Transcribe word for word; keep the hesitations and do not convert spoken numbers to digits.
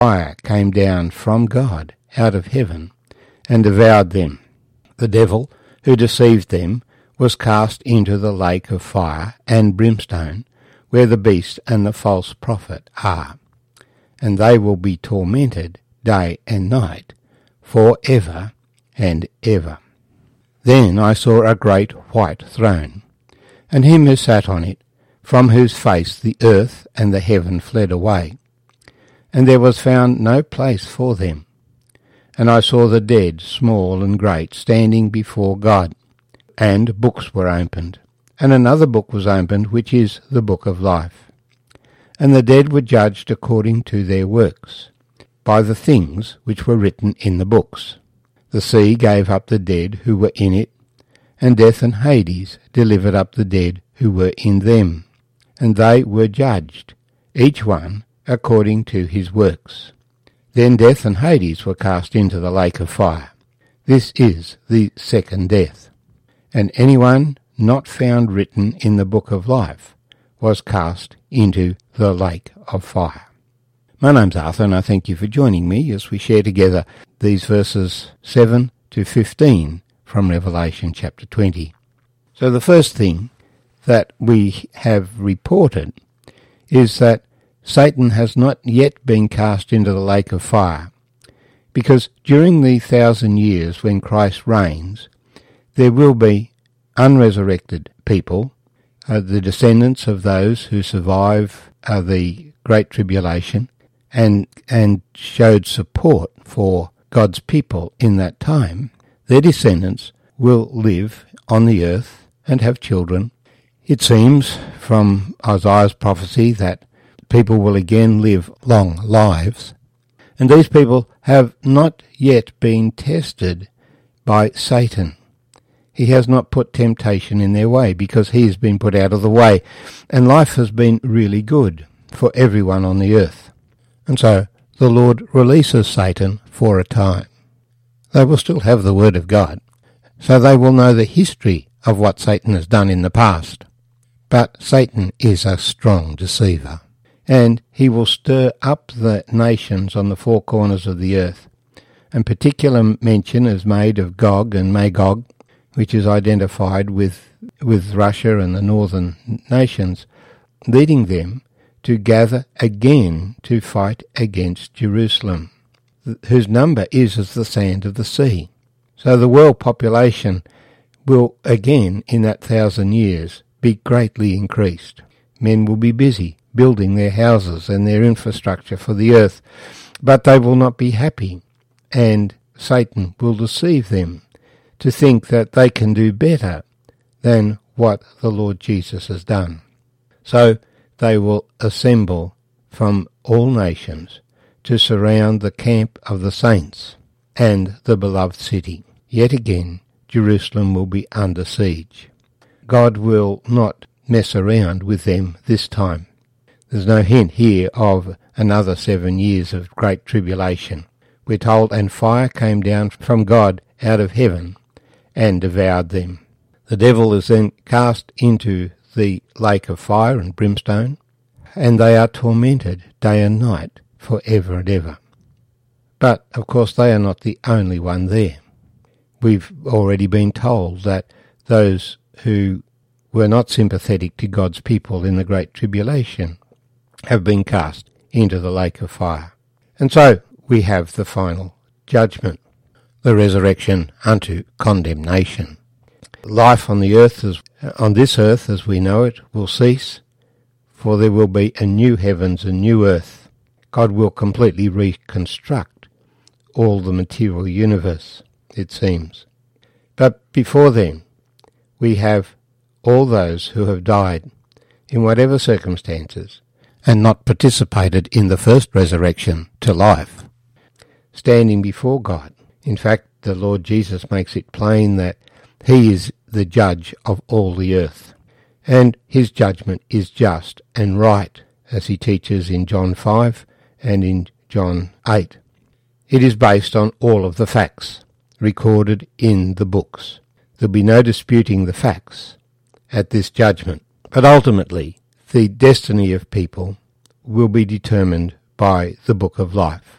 fire came down from God out of heaven and devoured them. The devil who deceived them was cast into the lake of fire and brimstone, where the beast and the false prophet are, and they will be tormented day and night, for ever and ever. Then I saw a great white throne, and him who sat on it, from whose face the earth and the heaven fled away, and there was found no place for them. And I saw the dead, small and great, standing before God, and books were opened. And another book was opened, which is the book of life. And the dead were judged according to their works, by the things which were written in the books. The sea gave up the dead who were in it, and death and Hades delivered up the dead who were in them. And they were judged, each one according to his works. Then death and Hades were cast into the lake of fire. This is the second death. And anyone not found written in the book of life was cast into the lake of fire. My name's Arthur, and I thank you for joining me as we share together these verses seven to fifteen from Revelation chapter twenty. So the first thing that we have reported is that Satan has not yet been cast into the lake of fire, because during the thousand years when Christ reigns, there will be unresurrected people, uh, the descendants of those who survive uh, the Great Tribulation and and showed support for God's people in that time. Their descendants will live on the earth and have children. It seems from Isaiah's prophecy that people will again live long lives, and these people have not yet been tested by Satan. He has not put temptation in their way, because he has been put out of the way, and life has been really good for everyone on the earth. And so the Lord releases Satan for a time. They will still have the word of God, so they will know the history of what Satan has done in the past. But Satan is a strong deceiver, and he will stir up the nations on the four corners of the earth. And particular mention is made of Gog and Magog, which is identified with, with Russia and the northern nations, leading them to gather again to fight against Jerusalem, whose number is as the sand of the sea. So the world population will again, in that thousand years, be greatly increased. Men will be busy building their houses and their infrastructure for the earth, but they will not be happy, and Satan will deceive them to think that they can do better than what the Lord Jesus has done. So they will assemble from all nations to surround the camp of the saints and the beloved city. Yet again, Jerusalem will be under siege. God will not mess around with them this time. There's no hint here of another seven years of great tribulation. We're told, and fire came down from God out of heaven and devoured them. The devil is then cast into the lake of fire and brimstone, and they are tormented day and night for ever and ever. But, of course, they are not the only one there. We've already been told that those who were not sympathetic to God's people in the Great Tribulation have been cast into the lake of fire. And so we have the final judgment, the resurrection unto condemnation. Life on the earth, as, on this earth as we know it, will cease, for there will be a new heavens and new earth. God will completely reconstruct all the material universe, it seems. But before then, we have all those who have died in whatever circumstances and not participated in the first resurrection to life, standing before God. In fact, the Lord Jesus makes it plain that he is the judge of all the earth, and his judgment is just and right, as he teaches in John five and in John eight. It is based on all of the facts recorded in the books. There'll be no disputing the facts at this judgment, but ultimately the destiny of people will be determined by the book of life.